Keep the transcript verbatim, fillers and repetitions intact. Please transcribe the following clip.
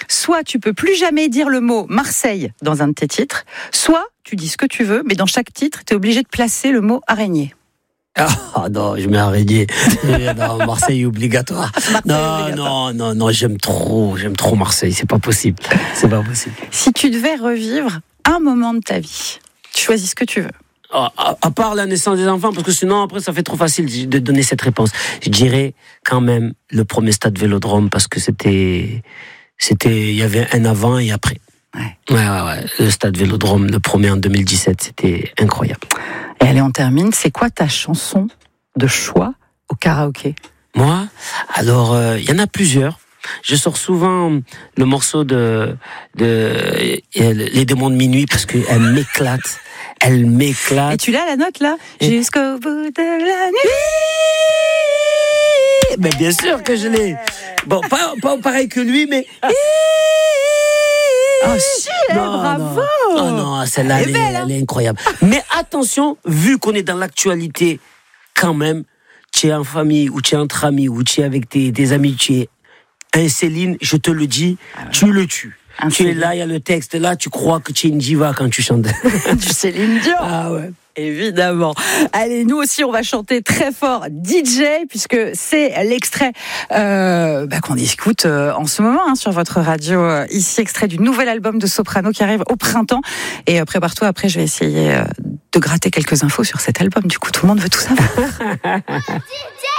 soit tu peux plus jamais dire le mot Marseille dans un de tes titres, soit tu dis ce que tu veux, mais dans chaque titre, tu es obligé de placer le mot araignée. Ah non, je mets araignée. Non, Marseille est obligatoire. Marseille non, obligatoire. non, non, non, j'aime trop, j'aime trop Marseille. C'est pas possible. C'est pas possible. Si tu devais revivre un moment de ta vie, tu choisis ce que tu veux. À, à, à part la naissance des enfants, parce que sinon après ça fait trop facile de donner cette réponse. Je dirais quand même le premier stade Vélodrome, parce que c'était, c'était, il y avait un avant et après. Ouais. Ouais, ouais, ouais. Le stade Vélodrome, le premier en deux mille dix-sept, c'était incroyable. Et allez, on termine. C'est quoi ta chanson de choix au karaoké? Moi, alors, il euh, y en a plusieurs. Je sors souvent le morceau de, de Les démons de minuit, parce qu'elle m'éclate. Elle m'éclate. Et tu l'as la note là? Et... Jusqu'au bout de la nuit. Mais bien sûr que je l'ai. Bon, pas, pas pareil que lui, mais... Oh si, non, bravo. Non, oh, non, celle-là, elle, elle, est, belle, hein. elle est incroyable. Mais attention, vu qu'on est dans l'actualité, quand même, tu es en famille, ou tu es entre amis, ou tu es avec tes, tes amis, tu es un Céline, je te le dis, ah ouais. Tu le tues. Un tu Céline. Es là, il y a le texte, là, tu crois que tu es une diva quand tu chantes. Du Céline Dion. Ah ouais. Évidemment. Allez, nous aussi, on va chanter très fort D J, puisque c'est l'extrait euh, bah, qu'on écoute euh, en ce moment hein, sur votre radio. Euh, ici, extrait du nouvel album de Soprano qui arrive au printemps. Et euh, prépare-toi, après, je vais essayer euh, de gratter quelques infos sur cet album. Du coup, tout le monde veut tout savoir.